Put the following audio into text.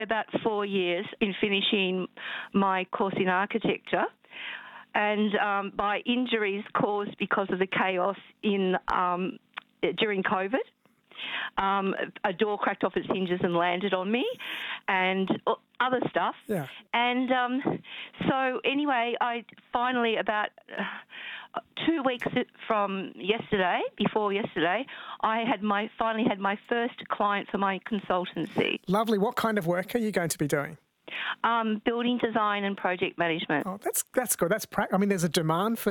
about 4 years in finishing my course in architecture, and by injuries caused because of the chaos in during COVID. A door cracked off its hinges and landed on me, and other stuff. Yeah. And so anyway, I finally, about 2 weeks from yesterday, before yesterday, I finally had my first client for my consultancy. Lovely. What kind of work are you going to be doing? Building design and project management. Oh, that's good. There's a demand for